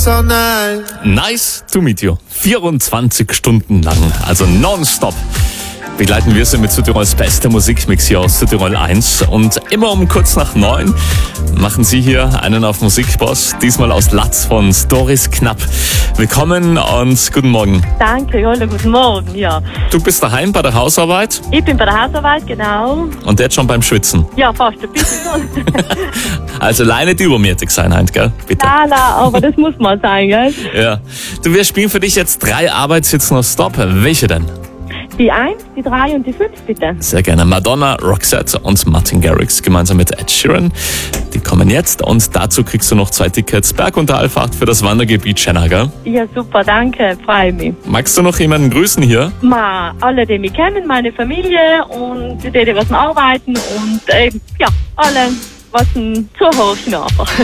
all night. Nice to meet you. 24 Stunden lang, also nonstop. Begleiten wir Sie mit Südtirols bester Musikmix hier aus Südtirol 1. Und immer um kurz nach 9 machen Sie hier einen auf Musikboss. Diesmal aus Latz von Doris Knapp. Willkommen und guten Morgen. Danke, hallo, guten Morgen, ja. Du bist daheim bei der Hausarbeit? Ich bin bei der Hausarbeit, genau. Und jetzt schon beim Schwitzen? Ja, fast ein bisschen schon. Also alleine die übermütig sein, Heint, gell? Bitte. Nein, aber das muss mal sein, gell? Ja. Du, wir spielen für dich jetzt 3 Arbeitshits noch Stop. Welche denn? Die 1, die 3 und die 5, bitte. Sehr gerne. Madonna, Roxette und Martin Garrix gemeinsam mit Ed Sheeran. Die kommen jetzt und dazu kriegst du noch 2 Tickets Berg- und Talfahrt für das Wandergebiet Schenna, gell? Ja, super, danke, freue mich. Magst du noch jemanden grüßen hier? Alle, die mich kennen, meine Familie und die was arbeiten und ja, alle, was zuhören einfach.